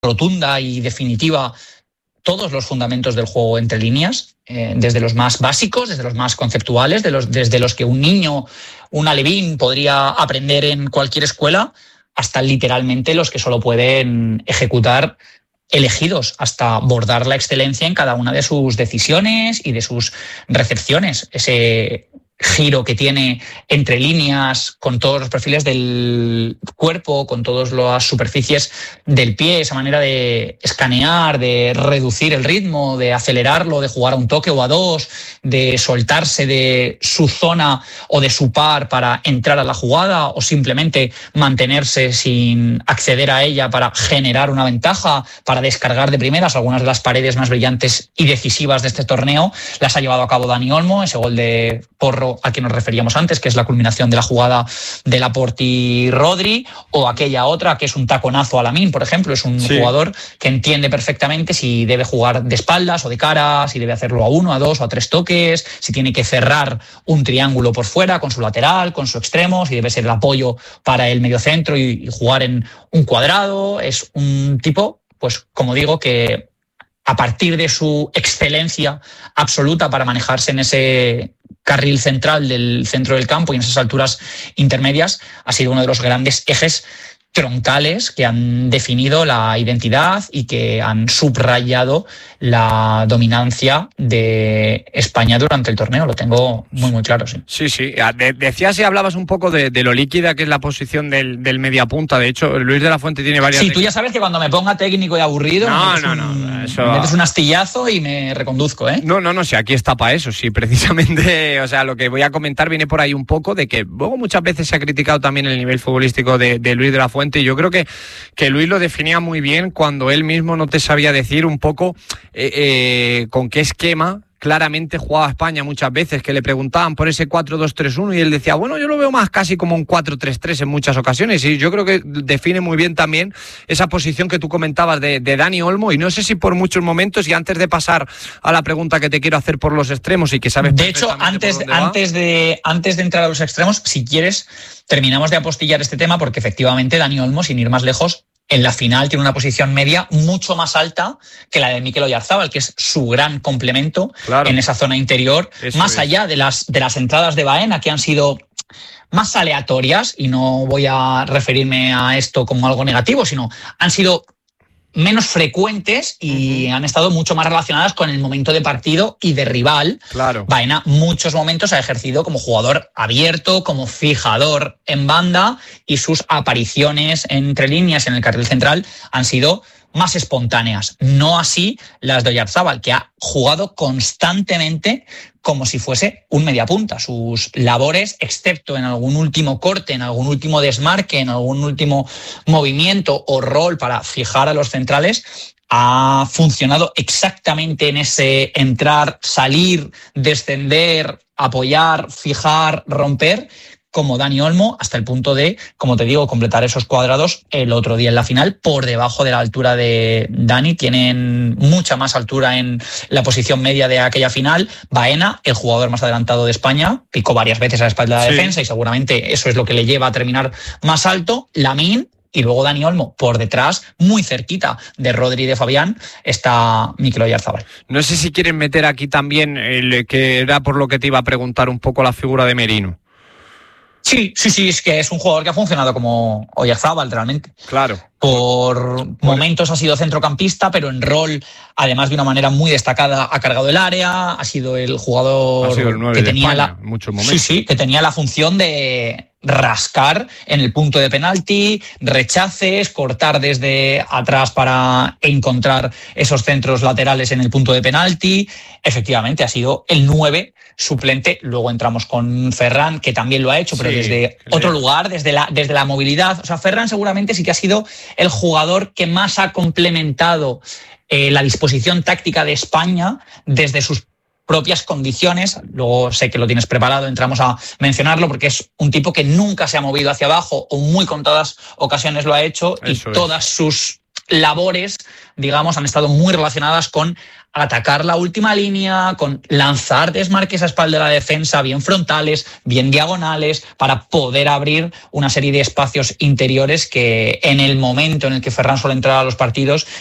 rotunda y definitiva todos los fundamentos del juego entre líneas, desde los más básicos, desde los más conceptuales, desde los que un niño, un alevín podría aprender en cualquier escuela, hasta literalmente los que solo pueden ejecutar elegidos, hasta bordar la excelencia en cada una de sus decisiones y de sus recepciones. Ese giro que tiene entre líneas, con todos los perfiles del cuerpo, con todas las superficies del pie, esa manera de escanear, de reducir el ritmo, de acelerarlo, de jugar a un toque o a dos, de soltarse de su zona o de su par para entrar a la jugada o simplemente mantenerse sin acceder a ella para generar una ventaja, para descargar de primeras algunas de las paredes más brillantes y decisivas de este torneo. Las ha llevado a cabo Dani Olmo, ese gol de Porro al que nos referíamos antes, que es la culminación de la jugada de Laporte y Rodri, o aquella otra que es un taconazo a Lamine, por ejemplo. Es un jugador que entiende perfectamente si debe jugar de espaldas o de cara, si debe hacerlo a uno, a dos o a tres toques, si tiene que cerrar un triángulo por fuera con su lateral, con su extremo, si debe ser el apoyo para el mediocentro y jugar en un cuadrado. Es un tipo, pues como digo, que a partir de su excelencia absoluta para manejarse en ese carril central del centro del campo y en esas alturas intermedias, ha sido uno de los grandes ejes troncales que han definido la identidad y que han subrayado la dominancia de España durante el torneo. Lo tengo muy, muy claro, sí. Sí. Decías y hablabas un poco de lo líquida que es la posición del mediapunta. De hecho, Luis de la Fuente tiene varias... Sí, tú ya sabes que cuando me ponga técnico y aburrido eso... me metes un astillazo y me reconduzco, ¿eh? No, si aquí está para eso, sí, precisamente. O sea, lo que voy a comentar viene por ahí un poco de que luego muchas veces se ha criticado también el nivel futbolístico de Luis de la Fuente, y yo creo que Luis lo definía muy bien cuando él mismo no te sabía decir un poco con qué esquema claramente jugaba España muchas veces, que le preguntaban por ese 4-2-3-1 y él decía, bueno, yo lo veo más casi como un 4-3-3 en muchas ocasiones, y yo creo que define muy bien también esa posición que tú comentabas de Dani Olmo. Y no sé si por muchos momentos, y antes de pasar a la pregunta que te quiero hacer por los extremos y que sabes de hecho, antes de entrar a los extremos, si quieres, terminamos de apostillar este tema, porque efectivamente Dani Olmo, sin ir más lejos, en la final tiene una posición media mucho más alta que la de Mikel Oyarzabal, que es su gran complemento, claro, en esa zona interior, eso más allá de las entradas de Baena, que han sido más aleatorias, y no voy a referirme a esto como algo negativo, sino han sido menos frecuentes y han estado mucho más relacionadas con el momento de partido y de rival. Claro. Baena muchos momentos ha ejercido como jugador abierto, como fijador en banda, y sus apariciones entre líneas en el carril central han sido más espontáneas. No así las de Oyarzabal, que ha jugado constantemente como si fuese un mediapunta. Sus labores, excepto en algún último corte, en algún último desmarque, en algún último movimiento o rol para fijar a los centrales, ha funcionado exactamente en ese entrar, salir, descender, apoyar, fijar, romper, como Dani Olmo, hasta el punto de, como te digo, completar esos cuadrados el otro día en la final por debajo de la altura de Dani. Tienen mucha más altura en la posición media de aquella final. Baena, el jugador más adelantado de España, picó varias veces a la espalda de la defensa, y seguramente eso es lo que le lleva a terminar más alto. Lamine, y luego Dani Olmo por detrás, muy cerquita de Rodri y de Fabián, está Mikel Oyarzabal. No sé si quieren meter aquí también, que era por lo que te iba a preguntar, un poco la figura de Merino. Sí, es que es un jugador que ha funcionado como Oyarzabal realmente. Claro. Por momentos ha sido centrocampista, pero en rol, además de una manera muy destacada, ha cargado el área, ha sido el jugador el 9 que de tenía España, muchos momentos. Sí, que tenía la función de rascar en el punto de penalti, rechaces, cortar desde atrás para encontrar esos centros laterales en el punto de penalti. Efectivamente, ha sido el 9 suplente. Luego entramos con Ferran, que también lo ha hecho, pero desde otro lugar, desde la movilidad. O sea, Ferran seguramente sí que ha sido el jugador que más ha complementado la disposición táctica de España desde sus propias condiciones. Luego sé que lo tienes preparado, entramos a mencionarlo, porque es un tipo que nunca se ha movido hacia abajo, o muy contadas ocasiones lo ha hecho. Eso y todas sus labores, digamos, han estado muy relacionadas con atacar la última línea, con lanzar desmarques a espalda de la defensa, bien frontales, bien diagonales, para poder abrir una serie de espacios interiores que en el momento en el que Ferran suele entrar a los partidos